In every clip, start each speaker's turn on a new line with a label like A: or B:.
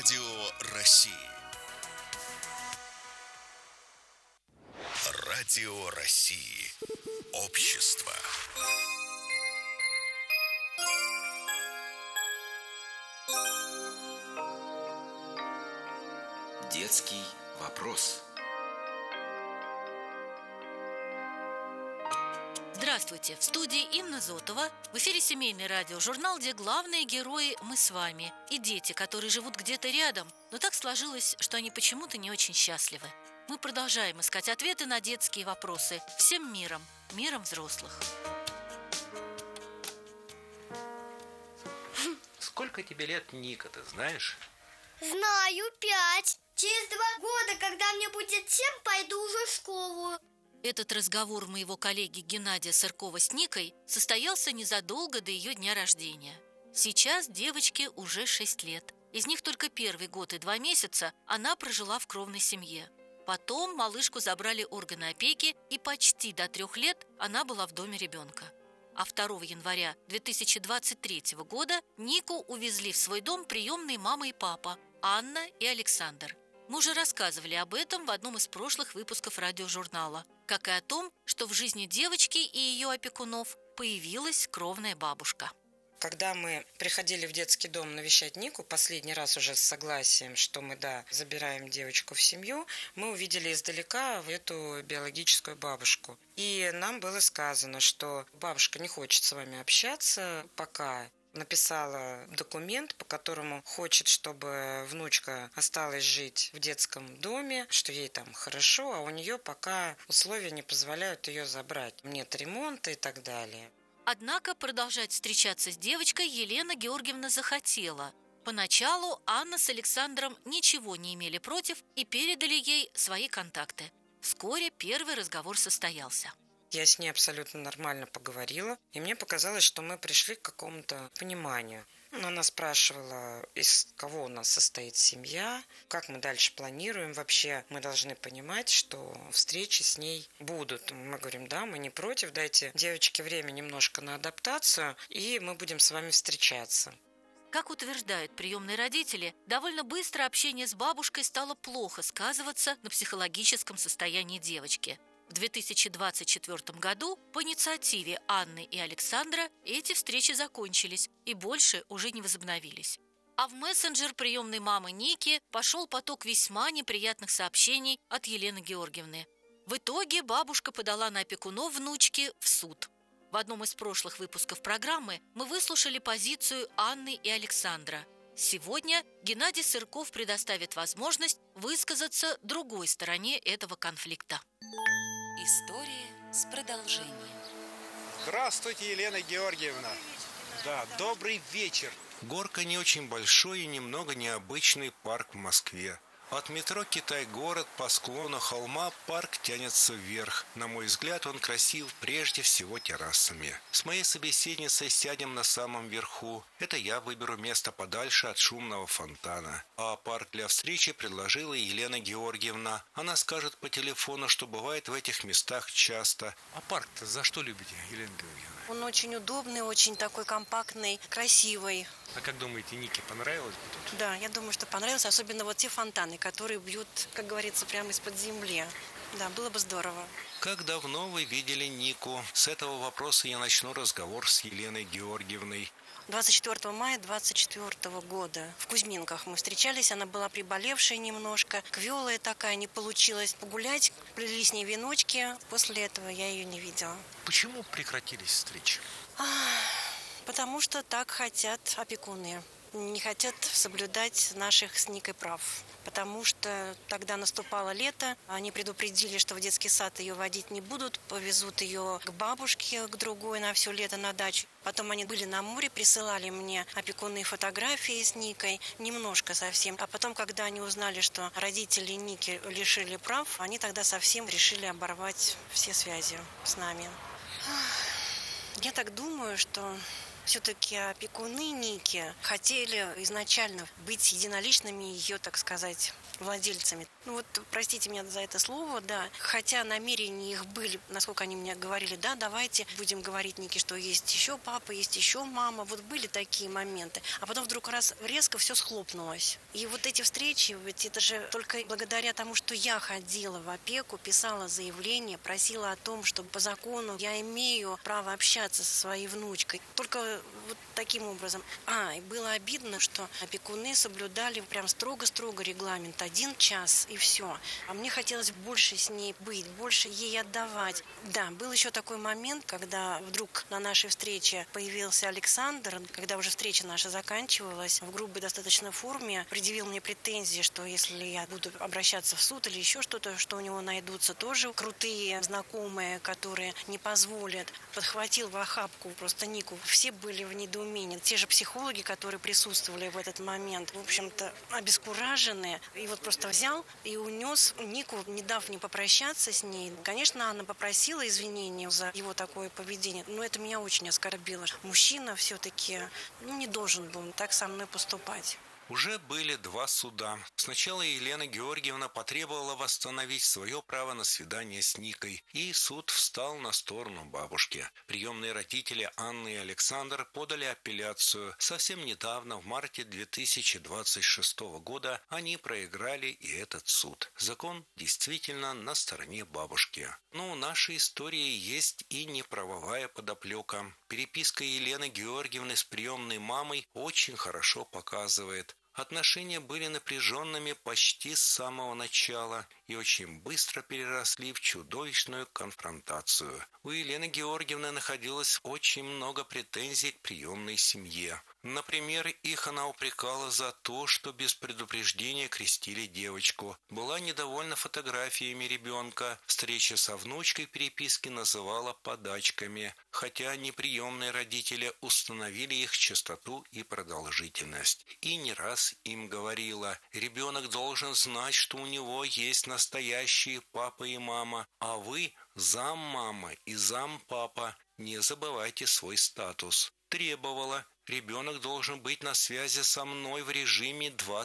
A: Радио России. Радио России. Общество.
B: Детский вопрос.
C: Здравствуйте! В студии Инна Зотова. В эфире семейный радиожурнал, где главные герои мы с вами. И дети, которые живут где-то рядом, но так сложилось, что они почему-то не очень счастливы. Мы продолжаем искать ответы на детские вопросы всем миром, миром взрослых.
D: Сколько тебе лет, Ника, ты знаешь?
E: Знаю, 5. Через 2 года, когда мне будет 7, пойду уже в школу.
C: Этот разговор моего коллеги Геннадия Сыркова с Никой состоялся незадолго до ее дня рождения. Сейчас девочке уже 6 лет. Из них только первый год и 2 месяца она прожила в кровной семье. Потом малышку забрали органы опеки, и почти до 3 лет она была в доме ребенка. А 2 января 2023 года Нику увезли в свой дом приемные мама и папа, Анна и Александр. Мы уже рассказывали об этом в одном из прошлых выпусков радиожурнала, как и о том, что в жизни девочки и ее опекунов появилась кровная бабушка.
F: Когда мы приходили в детский дом навещать Нику, последний раз уже с согласием, что мы, забираем девочку в семью, мы увидели издалека эту биологическую бабушку. И нам было сказано, что бабушка не хочет с вами общаться пока. Написала документ, по которому хочет, чтобы внучка осталась жить в детском доме, что ей там хорошо, а у нее пока условия не позволяют ее забрать. Нет ремонта и так далее.
C: Однако продолжать встречаться с девочкой Елена Георгиевна захотела. Поначалу Анна с Александром ничего не имели против и передали ей свои контакты. Вскоре первый разговор состоялся.
F: Я с ней абсолютно нормально поговорила, и мне показалось, что мы пришли к какому-то пониманию. Она спрашивала, из кого у нас состоит семья, как мы дальше планируем. Вообще мы должны понимать, что встречи с ней будут. Мы говорим, мы не против, дайте девочке время немножко на адаптацию, и мы будем с вами встречаться.
C: Как утверждают приемные родители, довольно быстро общение с бабушкой стало плохо сказываться на психологическом состоянии девочки. В 2024 году по инициативе Анны и Александра эти встречи закончились и больше уже не возобновились. А в мессенджер приемной мамы Ники пошел поток весьма неприятных сообщений от Елены Георгиевны. В итоге бабушка подала на опекунов внучки в суд. В одном из прошлых выпусков программы мы выслушали позицию Анны и Александра. Сегодня Геннадий Сырков предоставит возможность высказаться другой стороне этого конфликта.
G: История с продолжением.
H: Здравствуйте, Елена Георгиевна. Добрый вечер.
D: Горка не очень большой и немного необычный парк в Москве. От метро «Китай-город» по склону холма парк тянется вверх. На мой взгляд, он красив прежде всего террасами. С моей собеседницей сядем на самом верху. Это я выберу место подальше от шумного фонтана. А парк для встречи предложила Елена Георгиевна. Она скажет по телефону, что бывает в этих местах часто.
H: А парк-то за что любите, Елена Георгиевна?
I: Он очень удобный, очень такой компактный, красивый.
H: А как думаете, Нике понравилось бы тут?
I: Да, я думаю, что понравилось. Особенно те фонтаны, которые бьют, как говорится, прямо из-под земли. Да, было бы здорово.
D: Как давно вы видели Нику? С этого вопроса я начну разговор с Еленой Георгиевной.
I: 24 мая 24 года в Кузьминках мы встречались. Она была приболевшая немножко, квелая такая, не получилось погулять. Плели с ней веночки. После этого я ее не видела.
H: Почему прекратились встречи?
I: Потому что так хотят опекуны. Не хотят соблюдать наших с Никой прав. Потому что тогда наступало лето, они предупредили, что в детский сад ее водить не будут, повезут ее к бабушке, к другой на все лето на дачу. Потом они были на море, присылали мне опекунные фотографии с Никой, немножко совсем. А потом, когда они узнали, что родители Ники лишили прав, они тогда совсем решили оборвать все связи с нами. Я так думаю, что Все-таки опекуны Ники хотели изначально быть единоличными ее, так сказать, владельцами. Ну вот, простите меня за это слово, да, хотя намерения их были, насколько они мне говорили, да, давайте будем говорить Нике, что есть еще папа, есть еще мама, вот были такие моменты. А потом вдруг раз резко все схлопнулось. И вот эти встречи, ведь это же только благодаря тому, что я ходила в опеку, писала заявление, просила о том, что по закону я имею право общаться со своей внучкой. Только вот таким образом. И было обидно, что опекуны соблюдали прям строго-строго регламент. 1 час и все. А мне хотелось больше с ней быть, больше ей отдавать. Да, был еще такой момент, когда вдруг на нашей встрече появился Александр, когда уже встреча наша заканчивалась, в грубой достаточно форме, предъявил мне претензии, что если я буду обращаться в суд или еще что-то, что у него найдутся тоже крутые знакомые, которые не позволят. Подхватил в охапку просто Нику. Все были в недоумении. Те же психологи, которые присутствовали в этот момент, в общем-то, обескуражены. И вот просто взял и унес Нику, не дав мне попрощаться с ней. Конечно, Анна попросила извинения за его такое поведение, но это меня очень оскорбило. Мужчина все-таки не должен был так со мной поступать.
D: Уже были 2 суда. Сначала Елена Георгиевна потребовала восстановить свое право на свидание с Никой, и суд встал на сторону бабушки. Приемные родители Анны и Александр подали апелляцию. Совсем недавно, в марте 2026 года, они проиграли и этот суд. Закон действительно на стороне бабушки. Но у нашей истории есть и неправовая подоплека. Переписка Елены Георгиевны с приемной мамой очень хорошо показывает. Отношения были напряженными почти с самого начала и очень быстро переросли в чудовищную конфронтацию. У Елены Георгиевны находилось очень много претензий к приемной семье. Например, их она упрекала за то, что без предупреждения крестили девочку. Была недовольна фотографиями ребенка. Встреча со внучкой переписки называла подачками, хотя неприемные родители установили их частоту и продолжительность. И не раз им говорила: ребенок должен знать, что у него есть настоящие папа и мама, а вы заммама и зампапа. Не забывайте свой статус. Требовала: ребенок должен быть на связи со мной в режиме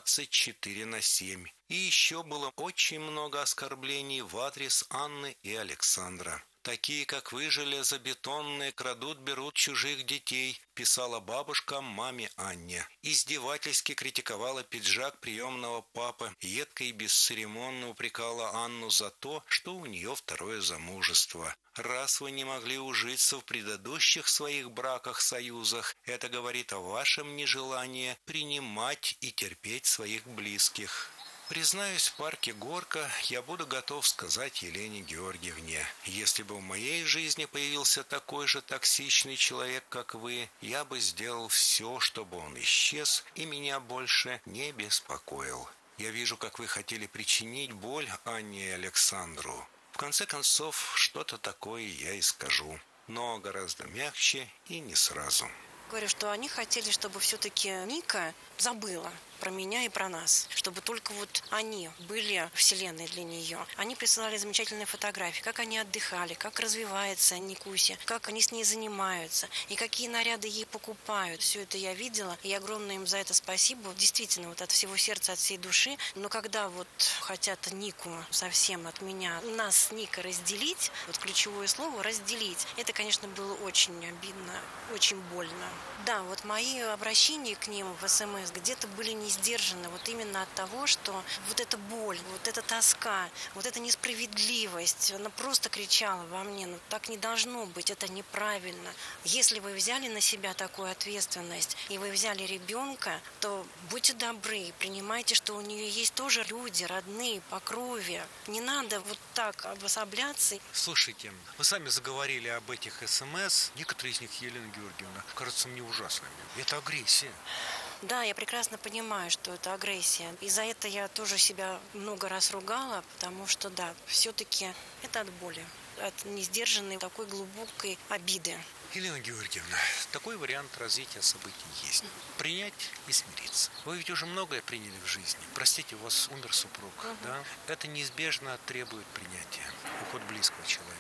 D: 24/7. И еще было очень много оскорблений в адрес Анны и Александра. Такие, как вы, железобетонные, крадут, берут чужих детей, писала бабушка маме Анне. Издевательски критиковала пиджак приемного папы, едко и бесцеремонно упрекала Анну за то, что у нее 2-е замужество. Раз вы не могли ужиться в предыдущих своих браках-союзах, это говорит о вашем нежелании принимать и терпеть своих близких. Признаюсь, в парке Горка я буду готов сказать Елене Георгиевне: если бы в моей жизни появился такой же токсичный человек, как вы, я бы сделал все, чтобы он исчез и меня больше не беспокоил. Я вижу, как вы хотели причинить боль Анне и Александру. В конце концов, что-то такое я и скажу, но гораздо мягче и не сразу.
I: Говорю, что они хотели, чтобы все-таки Ника забыла про меня и про нас, чтобы только вот они были вселенной для нее. Они присылали замечательные фотографии, как они отдыхали, как развивается Никуся, как они с ней занимаются и какие наряды ей покупают. Все это я видела, и огромное им за это спасибо. Действительно, вот от всего сердца, от всей души. Но когда вот хотят Нику совсем от меня, нас с Никой разделить, вот ключевое слово «разделить», это, конечно, было очень обидно, очень больно. Да, вот мои обращения к ним в СМС где-то были не сдержаны вот именно от того, что вот эта боль, вот эта тоска, вот эта несправедливость, она просто кричала во мне: ну так не должно быть, это неправильно. Если вы взяли на себя такую ответственность и вы взяли ребенка, то будьте добры, принимайте, что у нее есть тоже люди, родные, по крови. Не надо вот так обособляться.
H: Слушайте, вы сами заговорили об этих СМС. Некоторые из них, Елена Георгиевна, кажутся мне ужасными. Это агрессия.
I: Да, я прекрасно понимаю, что это агрессия. И за это я тоже себя много раз ругала, потому что, да, все-таки это от боли, от несдержанной такой глубокой обиды.
H: Елена Георгиевна, такой вариант развития событий есть. Принять и смириться. Вы ведь уже многое приняли в жизни. Простите, у вас умер супруг, да? Это неизбежно требует принятия, уход близкого человека.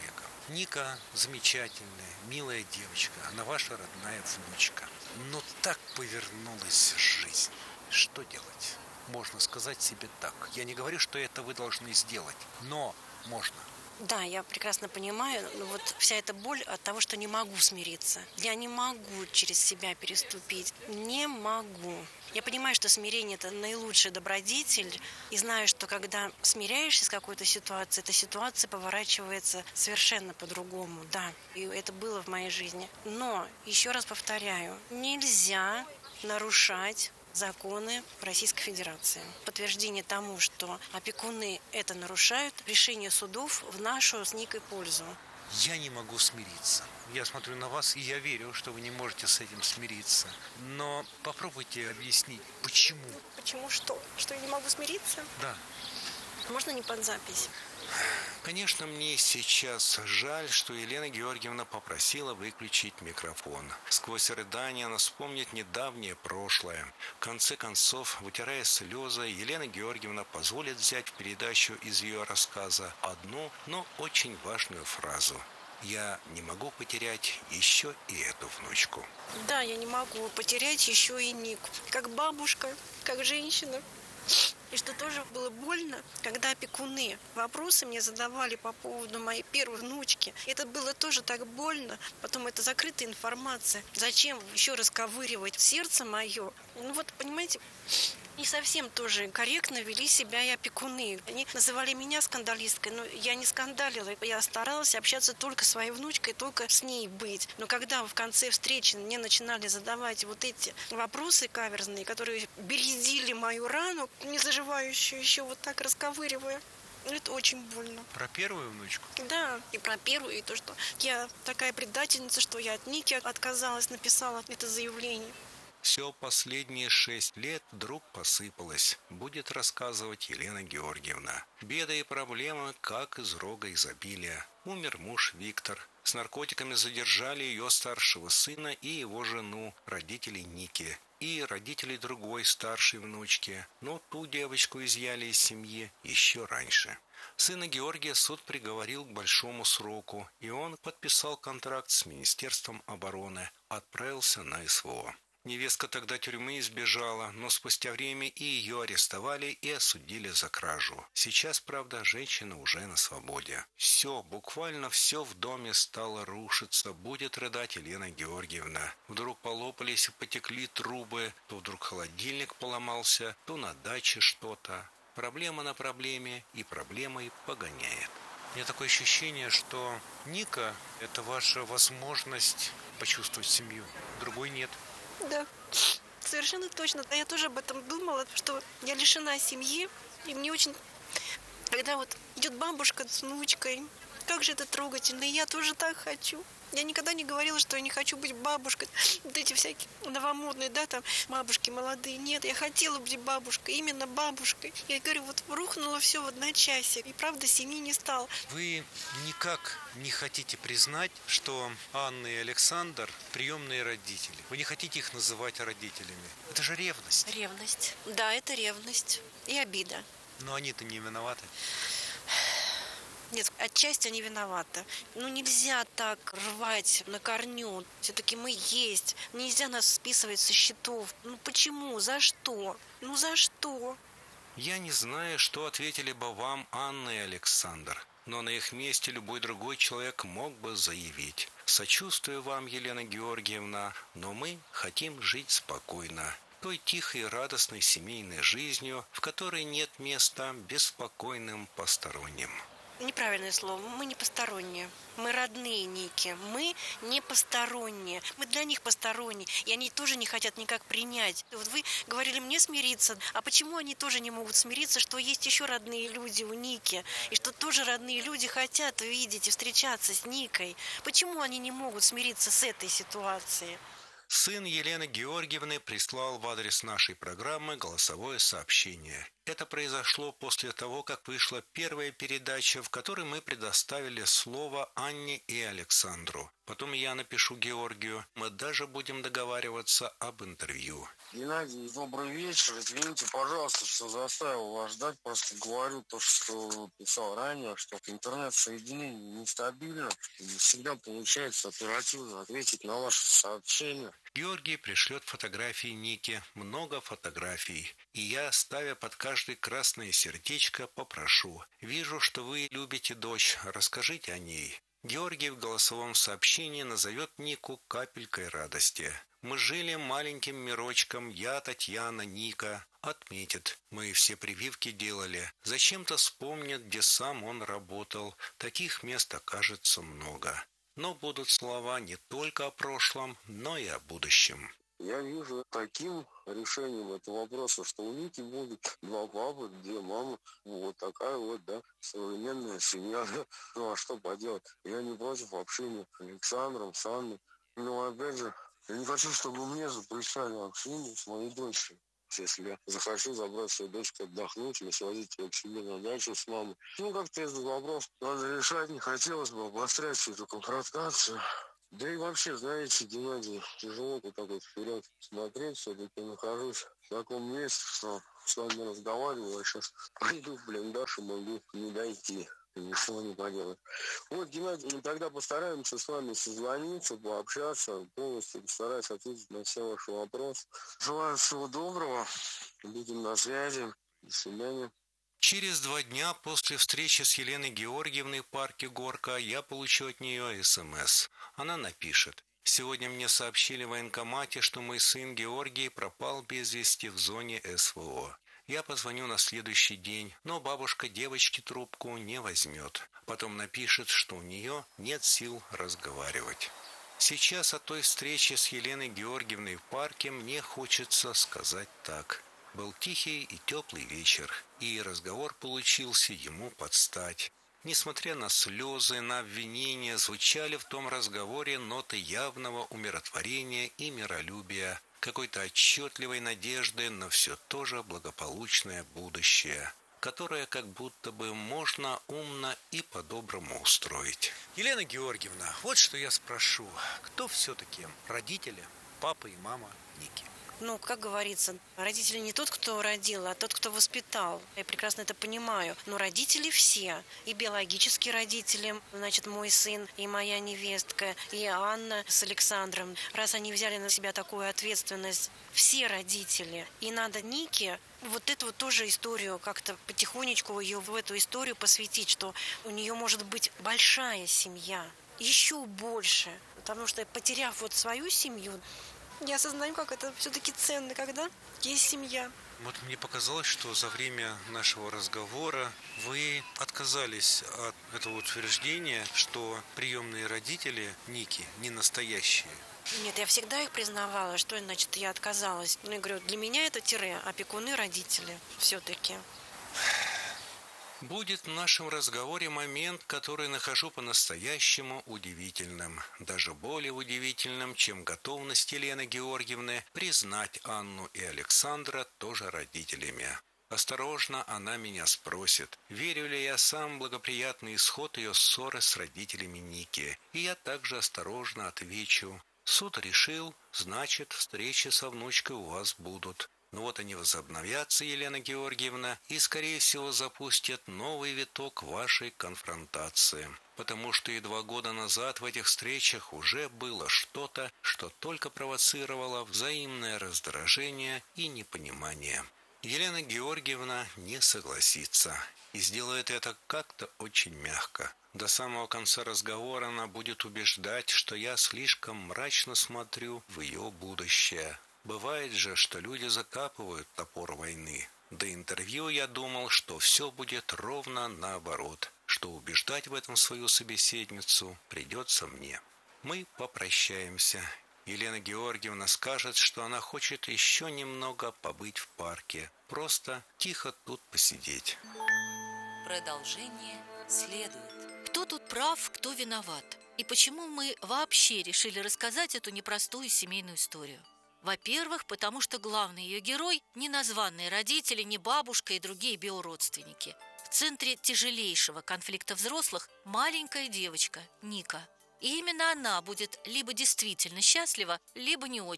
H: Ника замечательная, милая девочка, она ваша родная внучка. Но так повернулась жизнь. Что делать? Можно сказать себе так. Я не говорю, что это вы должны сделать, но можно.
I: Да, я прекрасно понимаю, но вот вся эта боль от того, что не могу смириться. Я не могу через себя переступить. Не могу. Я понимаю, что смирение – это наилучший добродетель. И знаю, что когда смиряешься с какой-то ситуацией, эта ситуация поворачивается совершенно по-другому. Да, и это было в моей жизни. Но, еще раз повторяю, нельзя нарушать законы Российской Федерации. Подтверждение тому, что опекуны это нарушают, решение судов в нашу с Никой пользу.
H: Я не могу смириться. Я смотрю на вас, и я верю, что вы не можете с этим смириться. Но попробуйте объяснить, почему.
I: Почему что? Что я не могу смириться?
H: Да.
I: Можно не под запись?
D: Конечно, мне сейчас жаль, что Елена Георгиевна попросила выключить микрофон. Сквозь рыдания она вспомнит недавнее прошлое. В конце концов, вытирая слезы, Елена Георгиевна позволит взять в передачу из ее рассказа одну, но очень важную фразу. Я не могу потерять еще и эту внучку.
I: Да, я не могу потерять еще и Нику. Как бабушка, как женщина. И что тоже было больно, когда опекуны вопросы мне задавали по поводу моей первой внучки. Это было тоже так больно. Потом это закрытая информация. Зачем еще расковыривать сердце мое? Ну вот, понимаете, не совсем тоже корректно вели себя и опекуны. Они называли меня скандалисткой, но я не скандалила. Я старалась общаться только с своей внучкой, только с ней быть. Но когда в конце встречи мне начинали задавать вот эти вопросы каверзные, которые бередили мою рану, не заживающую, еще вот так расковыривая, это очень больно.
H: Про первую внучку?
I: Да, и про первую, и то, что я такая предательница, что я от Ники отказалась, написала это заявление.
D: Все последние 6 лет вдруг посыпалось, будет рассказывать Елена Георгиевна. Беды и проблемы, как из рога изобилия. Умер муж Виктор. С наркотиками задержали ее старшего сына и его жену, родителей Ники, и родителей другой старшей внучки. Но ту девочку изъяли из семьи еще раньше. Сына Георгия суд приговорил к большому сроку, и он подписал контракт с Министерством обороны, отправился на СВО. Невестка тогда тюрьмы избежала, но спустя время и ее арестовали и осудили за кражу. Сейчас, правда, женщина уже на свободе. Все, буквально все в доме стало рушиться, будет рыдать Елена Георгиевна. Вдруг полопались и потекли трубы, то вдруг холодильник поломался, то на даче что-то. Проблема на проблеме и проблемой погоняет.
H: У меня такое ощущение, что Ника – это ваша возможность почувствовать семью. Другой нет.
I: Да, совершенно точно. Я тоже об этом думала, что я лишена семьи, и мне очень... Когда вот идет бабушка с внучкой, как же это трогательно, и я тоже так хочу. Я никогда не говорила, что я не хочу быть бабушкой. Вот эти всякие новомодные, да, там, бабушки молодые. Нет, я хотела быть бабушкой, именно бабушкой. Я говорю, вот рухнуло все в одночасье, и правда семьи не стало.
H: Вы никак не хотите признать, что Анна и Александр приемные родители. Вы не хотите их называть родителями. Это же ревность.
I: Ревность. Да, это ревность. И обида.
H: Но они-то не виноваты.
I: Нет, отчасти они виноваты. Ну, нельзя так рвать на корню. Все-таки мы есть. Нельзя нас списывать со счетов. Ну, почему? За что? Ну, за что?
D: Я не знаю, что ответили бы вам Анна и Александр, но на их месте любой другой человек мог бы заявить: «Сочувствую вам, Елена Георгиевна, но мы хотим жить спокойно, той тихой и радостной семейной жизнью, в которой нет места беспокойным посторонним».
I: Неправильное слово. Мы не посторонние. Мы родные Ники. Мы не посторонние. Мы для них посторонние. И они тоже не хотят никак принять. Вот вы говорили мне смириться. А почему они тоже не могут смириться, что есть еще родные люди у Ники? И что тоже родные люди хотят видеть и встречаться с Никой? Почему они не могут смириться с этой ситуацией?
D: Сын Елены Георгиевны прислал в адрес нашей программы голосовое сообщение. Это произошло после того, как вышла первая передача, в которой мы предоставили слово Анне и Александру. Потом я напишу Георгию. Мы даже будем договариваться об интервью.
J: Геннадий, добрый вечер. Извините, пожалуйста, что заставил вас ждать. Просто говорю то, что писал ранее, что интернет-соединение нестабильно. И не всегда получается оперативно ответить на ваши сообщения.
D: Георгий пришлет фотографии Ники, много фотографий. И я, ставя под каждое красное сердечко, попрошу. Вижу, что вы любите дочь, расскажите о ней. Георгий в голосовом сообщении назовет Нику капелькой радости. Мы жили маленьким мирочком, я, Татьяна, Ника. Отметит, мы все прививки делали. Зачем-то вспомнит, где сам он работал. Таких мест окажется много. Но будут слова не только о прошлом, но и о будущем.
J: Я вижу таким решением этого вопроса, что у Ники будет два папы, две мамы. Вот такая вот, да, современная семья. Ну, а что поделать? Я не против общения с Александром, с Анной. Но, опять же, я не хочу, чтобы мне запрещали общение с моей дочерью. Если я захочу забрать свою дочку отдохнуть или свозить ее к себе на дачу с мамой. Ну, как-то этот вопрос надо решать. Не хотелось бы обострять всю эту конфронтацию. Да и вообще, знаете, Геннадий, тяжело вот так вот вперед смотреть. Все-таки нахожусь в таком месте, что с вами разговариваю. Я сейчас пойду в блиндаж и могу не дойти. Ничего не поделать. Вот, Геннадий, мы тогда постараемся с вами созвониться, пообщаться, полностью постараюсь ответить на все ваши вопросы. Желаю всего доброго. Будем на связи. До свидания.
D: Через 2 дня после встречи с Еленой Георгиевной в парке Горка я получу от нее СМС. Она напишет. Сегодня мне сообщили в военкомате, что мой сын Георгий пропал без вести в зоне СВО. Я позвоню на следующий день, но бабушка девочки трубку не возьмет. Потом напишет, что у нее нет сил разговаривать. Сейчас о той встрече с Еленой Георгиевной в парке мне хочется сказать так. Был тихий и теплый вечер, и разговор получился ему под стать. Несмотря на слезы, на обвинения, звучали в том разговоре ноты явного умиротворения и миролюбия, какой-то отчетливой надежды на все то же благополучное будущее, которое как будто бы можно умно и по-доброму устроить.
H: Елена Георгиевна, вот что я спрошу. Кто все-таки родители, папа и мама Ники?
I: Ну, как говорится, родители не тот, кто родил, а тот, кто воспитал. Я прекрасно это понимаю. Но родители все. И биологические родители, значит, мой сын и моя невестка, и Анна с Александром. Раз они взяли на себя такую ответственность, все родители. И надо Нике вот эту вот тоже историю, как-то потихонечку ее в эту историю посвятить, что у нее может быть большая семья, еще больше. Потому что, потеряв вот свою семью, я осознаю, как это все-таки ценно, когда есть семья.
H: Вот мне показалось, что за время нашего разговора вы отказались от этого утверждения, что приемные родители Ники не настоящие.
I: Нет, я всегда их признавала. Что значит я отказалась? Ну, я говорю, для меня это тире, опекуны родители все-таки.
D: Будет в нашем разговоре момент, который нахожу по-настоящему удивительным. Даже более удивительным, чем готовность Елены Георгиевны признать Анну и Александра тоже родителями. Осторожно она меня спросит, верю ли я сам в благоприятный исход ее ссоры с родителями Ники. И я также осторожно отвечу. Суд решил, значит, встречи со внучкой у вас будут. Но вот они возобновятся, Елена Георгиевна, и, скорее всего, запустят новый виток вашей конфронтации. Потому что и 2 года назад в этих встречах уже было что-то, что только провоцировало взаимное раздражение и непонимание. Елена Георгиевна не согласится и сделает это как-то очень мягко. До самого конца разговора она будет убеждать, что я слишком мрачно смотрю в ее будущее. Бывает же, что люди закапывают топор войны. До интервью я думал, что все будет ровно наоборот, что убеждать в этом свою собеседницу придется мне. Мы попрощаемся. Елена Георгиевна скажет, что она хочет еще немного побыть в парке. Просто тихо тут посидеть.
G: Продолжение следует.
C: Кто тут прав, кто виноват? И почему мы вообще решили рассказать эту непростую семейную историю? Во-первых, потому что главный ее герой – не названные родители, не бабушка и другие биородственники. В центре тяжелейшего конфликта взрослых – маленькая девочка Ника. И именно она будет либо действительно счастлива, либо не очень.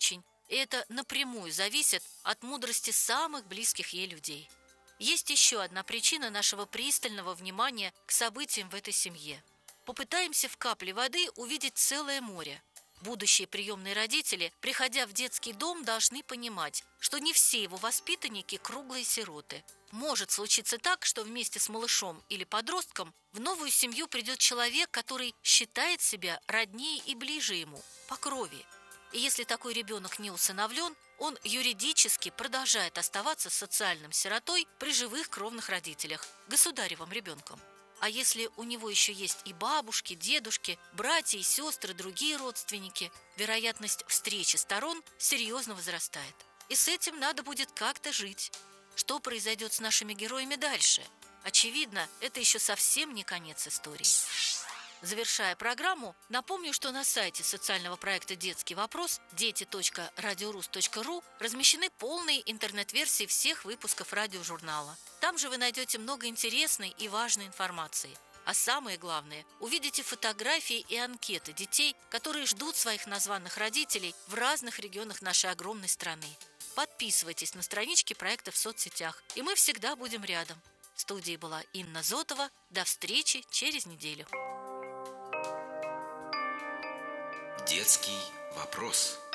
C: И это напрямую зависит от мудрости самых близких ей людей. Есть еще одна причина нашего пристального внимания к событиям в этой семье. Попытаемся в капле воды увидеть целое море. Будущие приемные родители, приходя в детский дом, должны понимать, что не все его воспитанники круглые сироты. Может случиться так, что вместе с малышом или подростком в новую семью придет человек, который считает себя роднее и ближе ему, по крови. И если такой ребенок не усыновлен, он юридически продолжает оставаться социальным сиротой при живых кровных родителях, государевым ребенком. А если у него еще есть и бабушки, дедушки, братья и сестры, другие родственники, вероятность встречи сторон серьезно возрастает. И с этим надо будет как-то жить. Что произойдет с нашими героями дальше? Очевидно, это еще совсем не конец истории. Завершая программу, напомню, что на сайте социального проекта «Детский вопрос» дети.радиорус.ру размещены полные интернет-версии всех выпусков радиожурнала. Там же вы найдете много интересной и важной информации. А самое главное, увидите фотографии и анкеты детей, которые ждут своих названных родителей в разных регионах нашей огромной страны. Подписывайтесь на странички проекта в соцсетях, и мы всегда будем рядом. В студии была Инна Зотова. До встречи через неделю.
B: Детский вопрос.